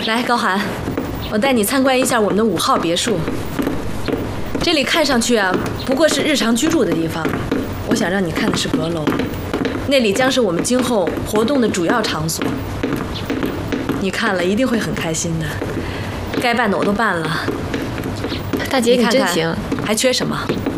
来，高寒，我带你参观一下我们的5号别墅。这里看上去啊，不过是日常居住的地方。我想让你看的是阁楼，那里将是我们今后活动的主要场所。你看了一定会很开心的，该办的我都办了。 大姐，你真行， 还缺什么？